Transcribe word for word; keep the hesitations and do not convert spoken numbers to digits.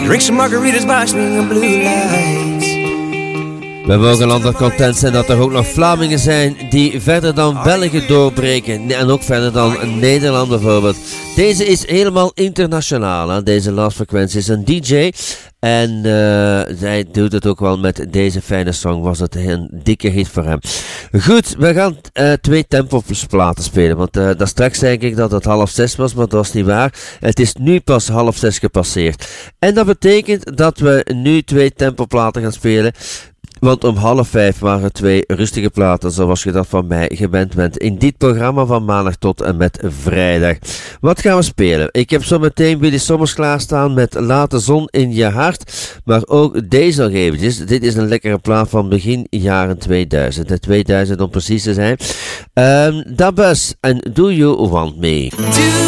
Drink some margaritas by swinging blue lights. We mogen langer content zijn dat er ook nog Vlamingen zijn die verder dan België doorbreken. En ook verder dan Nederland bijvoorbeeld. Deze is helemaal internationaal. Hè? Deze Last Frequency is een D J. En uh, zij doet het ook wel met deze fijne song. Was het een dikke hit voor hem. Goed, we gaan uh, twee tempoplaten spelen. Want uh, daar straks zei ik dat het half zes was, maar dat was niet waar. Het is nu pas half zes gepasseerd. En dat betekent dat we nu twee tempoplaten gaan spelen. Want om half vijf waren twee rustige platen, zoals je dat van mij gewend bent. In dit programma van maandag tot en met vrijdag. Wat gaan we spelen? Ik heb zo meteen Willy Sommers klaarstaan met Laat de zon in je hart. Maar ook deze nog eventjes. Dit is een lekkere plaat van begin jaren tweeduizend. De tweeduizend om precies te zijn. Um, Da Bus en Do You Want Me.